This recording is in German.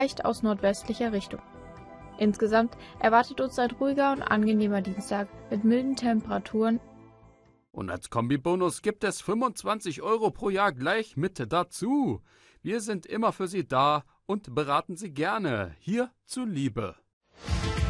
leicht aus nordwestlicher Richtung. Insgesamt erwartet uns ein ruhiger und angenehmer Dienstag mit milden Temperaturen. Und als Kombibonus gibt es 25 € pro Jahr gleich mit dazu. Wir sind immer für Sie da und beraten Sie gerne hier zuliebe.